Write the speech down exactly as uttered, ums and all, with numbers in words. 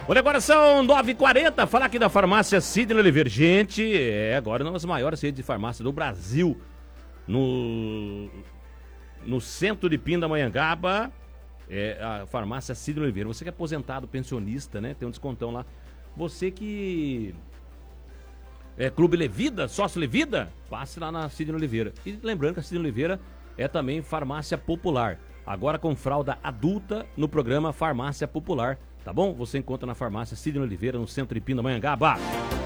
Olha, agora são nove e quarenta, falar aqui da farmácia Sidney Oliveira. Gente, é agora uma das maiores redes de farmácia do Brasil. No, no centro de Pindamonhangaba, é a farmácia Sidney Oliveira. Você que é aposentado, pensionista, né? Tem um descontão lá. Você que é Clube Levida, sócio Levida, passe lá na Sidney Oliveira. E lembrando que a Sidney Oliveira é também farmácia popular. Agora com fralda adulta no programa Farmácia Popular. Tá bom? Você encontra na farmácia Sidney Oliveira, no centro de Pindamonhangaba.